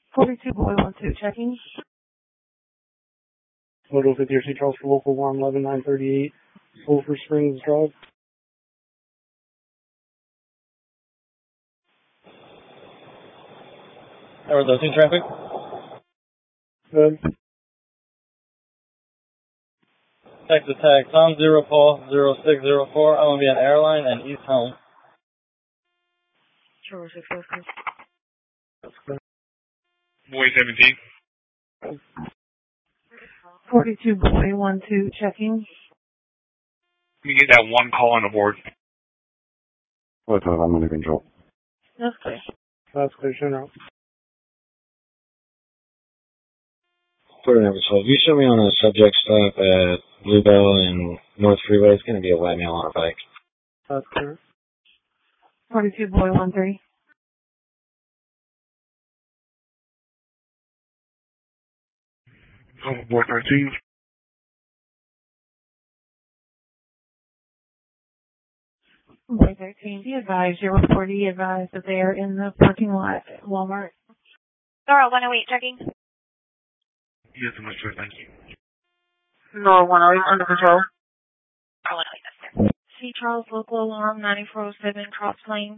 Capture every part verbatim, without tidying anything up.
forty-two boy one two checking. Photo fifty or C Charles for local one eleven nine thirty-eight, Sulphur Springs Drive. How are those in traffic? Good. Texas Tag, Tom zero Paul zero six zero four. I'm gonna be on Airline and East Home. Sure, six four six. That's good. Boy seventeen. forty-two boy one two checking. Let me get that one call on the board. What's up? I'm under control. That's clear. That's clear. Turn out. Quarter number twelve. You show me on a subject stop at Bluebell and North Freeway. It's going to be a white male on a bike. That's clear. forty-two boy one three. Oh, boy thirteen. Boy thirteen. Be advised, your report be advised that they are in the parking lot at Walmart. Nora one oh eight checking. Yes, so much, sir. Thank you. Nora one oh eight under control. Oh, one oh eight, that's there. C Charles local alarm ninety-four oh seven Cross Plains.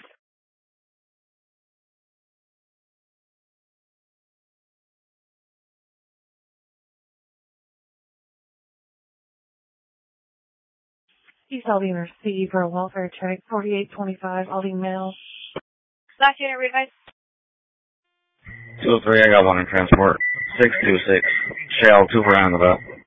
East Aldine received for a welfare check, forty-eight twenty-five, Aldine Mail. Last unit readvise. two oh three, I got one in transport. six two six, Shell, two for roundabout.